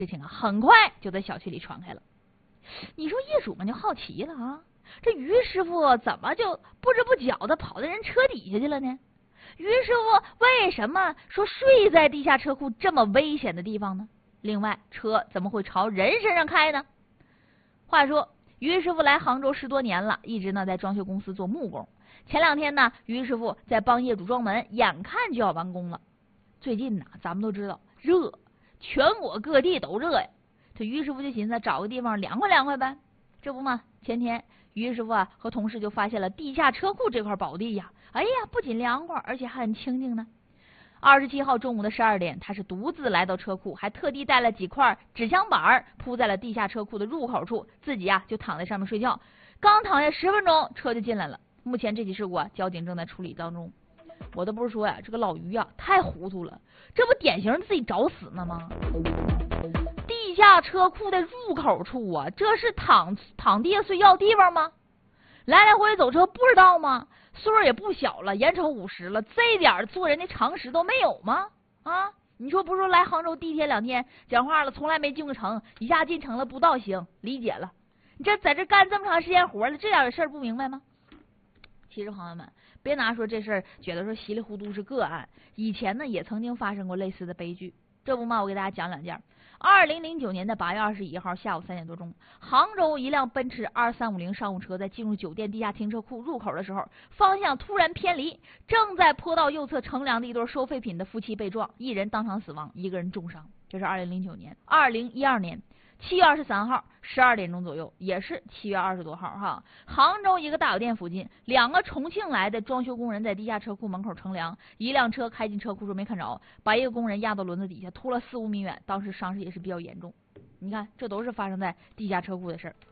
事情啊，很快就在小区里传开了。你说业主们就好奇了啊，这于师傅怎么就不知不觉的跑到人车底下去了呢？于师傅为什么说睡在地下车库这么危险的地方呢？另外，车怎么会朝人身上开呢？话说，于师傅来杭州10多年了，一直呢在装修公司做木工。前2天呢，于师傅在帮业主装门，眼看就要完工了。最近呢，咱们都知道热，全国各地都热呀。这于师傅就寻思找个地方凉快凉快呗。这不嘛，前天于师傅啊和同事就发现了地下车库这块宝地呀。哎呀，不仅凉快，而且还很清静呢。27号中午的12点，他是独自来到车库，还特地带了几块纸箱板铺在了地下车库的入口处，自己啊就躺在上面睡觉。刚躺下10分钟，车就进来了。目前这起事故啊，交警正在处理当中。我都不是说呀，这个老于啊太糊涂了，这不典型自己找死呢吗？地下车库的入口处啊，这是躺地下睡觉地方吗？来来回回走车不知道吗？岁数也不小了，眼瞅50了，这点做人的常识都没有吗？啊，你说不是说来杭州地铁2天，讲话了从来没进过城，一下进城了不道行，理解了。你这在这干这么长时间活了，这点事儿不明白吗？其实朋友们，别拿说这事儿觉得说稀里糊涂是个案，以前呢也曾经发生过类似的悲剧。这不嘛，我给大家讲2件。2009年的8月21号下午3点多钟，杭州一辆奔驰2350商务车在进入酒店地下停车库入口的时候，方向突然偏离，正在坡道右侧乘凉的一对收废品的夫妻被撞，一人当场死亡，1个人重伤。这是2009年。2012年7月23号12点钟左右，也是7月20多号哈，杭州一个大酒店附近，2个重庆来的装修工人在地下车库门口乘凉，一辆车开进车库时没看着，把一个工人压到轮子底下，拖了4、5米远，当时伤势也是比较严重。你看，这都是发生在地下车库的事儿。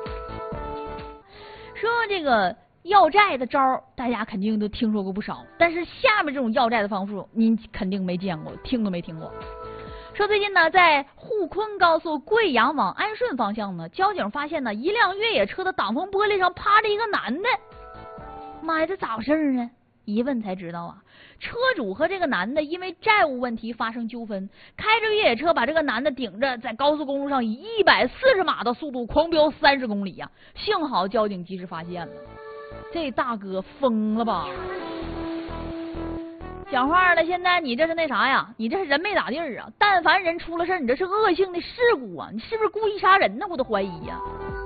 说这个要债的招，大家肯定都听说过不少，但是下面这种要债的方式，您肯定没见过，听都没听过。说最近呢，在沪昆高速贵阳往安顺方向呢，交警发现呢，一辆越野车的挡风玻璃上趴着一个男的。妈呀，这咋回事呢？一问才知道啊，车主和这个男的因为债务问题发生纠纷，开着越野车把这个男的顶着，在高速公路上以140码的速度狂飙30公里呀！幸好交警及时发现了。这大哥疯了吧？讲话了，现在你这是那啥呀？你这是人没打地儿啊！但凡人出了事，你这是恶性的事故啊！你是不是故意杀人呢？我都怀疑呀！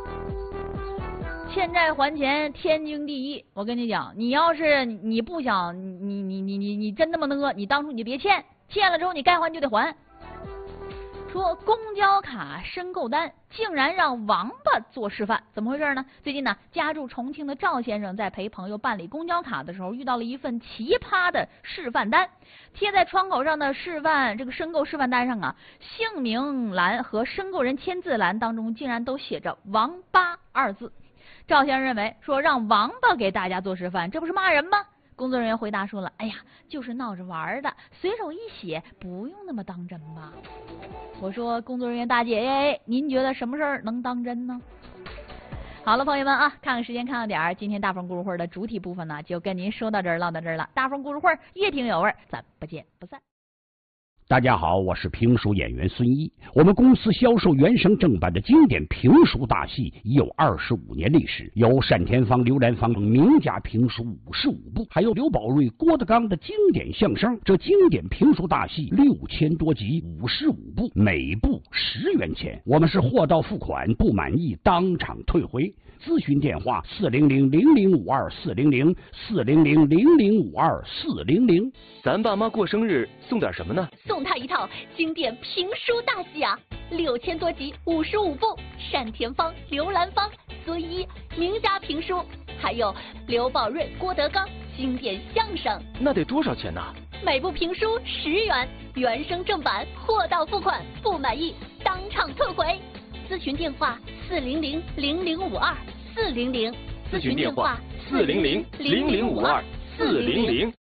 欠债还钱，天经地义。我跟你讲，你要是你不想，你真那么呢？你当初你就别欠，欠了之后你该还就得还。说公交卡申购单竟然让王八做示范，怎么回事呢？最近呢，家住重庆的赵先生在陪朋友办理公交卡的时候，遇到了一份奇葩的示范单，贴在窗口上的申购示范单上啊，姓名栏和申购人签字栏当中竟然都写着王八2字。赵先生认为说让王八给大家做示范，这不是骂人吗？工作人员回答说了，哎呀，就是闹着玩的，随手一写，不用那么当真吧。我说工作人员大姐，您觉得什么事儿能当真呢？好了，朋友们啊，看看时间，看到点儿，今天大风故事会的主体部分呢，就跟您说到这儿，唠到这儿了。大风故事会越听有味儿，咱不见不散。 大家好，我是评书演员孙一。我们公司销售原声正版的经典评书大戏已有25年历史，有单田芳、刘兰芳等名家评书55部，还有刘宝瑞、郭德纲的经典相声。这经典评书大戏6000多集，55部，每部10元钱。我们是货到付款，不满意当场退回。咨询电话400-0052-400，400-0052-400。 咱爸妈过生日送点什么呢？ 送他一套经典评书大戏啊，6000多集，55部，单田芳、刘兰芳、孙一名家评书，还有刘宝瑞、郭德纲经典相声。 那得多少钱呢？ 每部评书10元，原声正版，货到付款，不满意当场退回。咨询电话400-0052-400， 咨询电话400-0052-400。